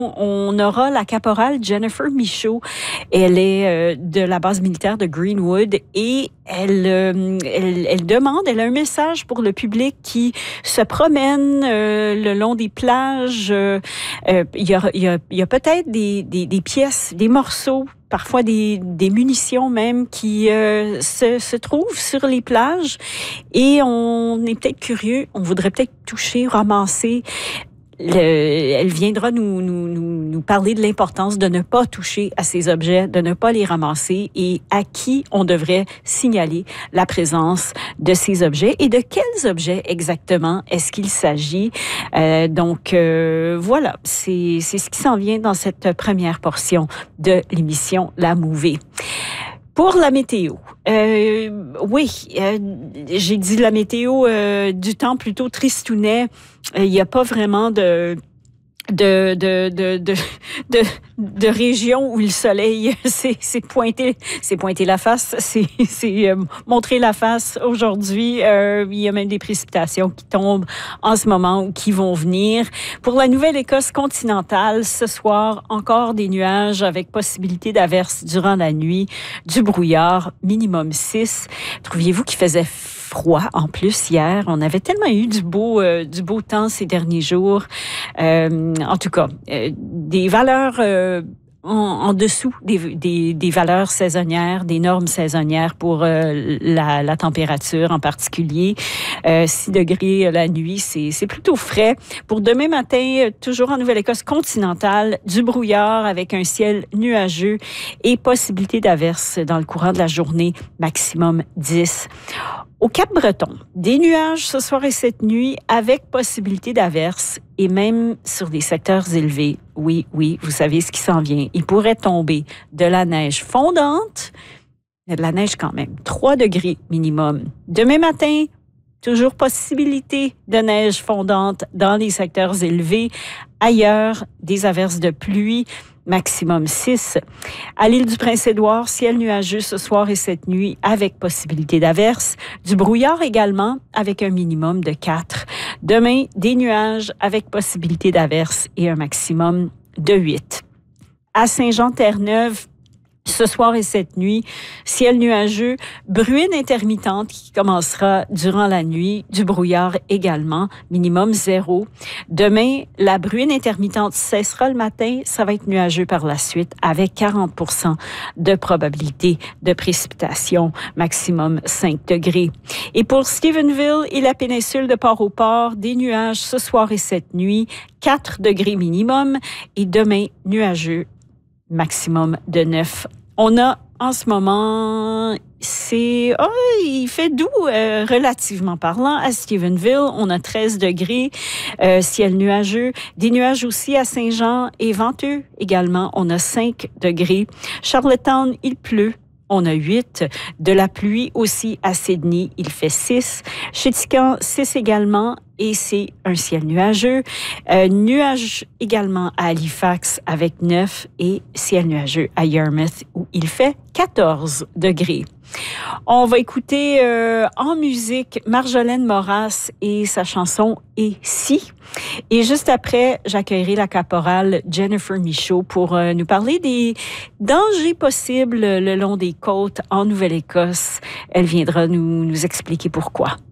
On aura la caporale Jennifer Michaud. Elle est de la base militaire de Greenwood et elle demande, elle a un message pour le public qui se promène le long des plages. Il y a peut-être des pièces, des morceaux, parfois des munitions même qui se trouvent sur les plages et on est peut-être curieux, on voudrait peut-être toucher, ramasser. Elle viendra nous parler de l'importance de ne pas toucher à ces objets, de ne pas les ramasser et à qui on devrait signaler la présence de ces objets et de quels objets exactement est-ce qu'il s'agit. Donc voilà, c'est ce qui s'en vient dans cette première portion de l'émission La Mouvée. Pour la météo, oui, j'ai dit la météo du temps plutôt tristounet. Il n'y a pas vraiment de région où le soleil c'est pointé la face, c'est montrer la face aujourd'hui. Il y a même des précipitations qui tombent en ce moment ou qui vont venir. Pour la Nouvelle-Écosse continentale, ce soir, encore des nuages avec possibilité d'averses durant la nuit, du brouillard, minimum 6. Trouviez-vous qu'il faisait froid en plus hier? On avait tellement eu du beau temps ces derniers jours. En tout cas, des valeurs en dessous des valeurs saisonnières, des normes saisonnières pour la température en particulier. 6 degrés la nuit, c'est plutôt frais. Pour demain matin, toujours en Nouvelle-Écosse continentale, du brouillard avec un ciel nuageux et possibilité d'averses dans le courant de la journée, maximum 10. Au Cap-Breton, des nuages ce soir et cette nuit avec possibilité d'averses et même sur des secteurs élevés. Oui, vous savez ce qui s'en vient. Il pourrait tomber de la neige fondante, mais de la neige quand même. 3 degrés minimum. Demain matin, toujours possibilité de neige fondante dans les secteurs élevés. Ailleurs, des averses de pluie. Maximum 6. À l'île du Prince-Édouard, ciel nuageux ce soir et cette nuit avec possibilité d'averses. Du brouillard également avec un minimum de 4. Demain, des nuages avec possibilité d'averses et un maximum de 8. À Saint-Jean-Terre-Neuve, ce soir et cette nuit, ciel nuageux, bruine intermittente qui commencera durant la nuit, du brouillard également, minimum 0. Demain, la bruine intermittente cessera le matin, ça va être nuageux par la suite avec 40% de probabilité de précipitation, maximum 5 degrés. Et pour Stephenville et la péninsule de Port-au-Port, des nuages ce soir et cette nuit, 4 degrés minimum et demain, nuageux, maximum de 9. On a en ce moment, il fait doux relativement parlant à Stephenville. On a 13 degrés, ciel nuageux. Des nuages aussi à Saint-Jean et venteux également. On a 5 degrés. Charlottetown, il pleut. On a 8. De la pluie aussi à Sydney, il fait 6. Chéticamp, 6 également. Et c'est un ciel nuageux. Nuage également à Halifax avec 9 et ciel nuageux à Yarmouth où il fait 14 degrés. On va écouter en musique Marjolaine Moras et sa chanson « Et si ». Et juste après, j'accueillerai la caporale Jennifer Michaud pour nous parler des dangers possibles le long des côtes en Nouvelle-Écosse. Elle viendra nous expliquer pourquoi.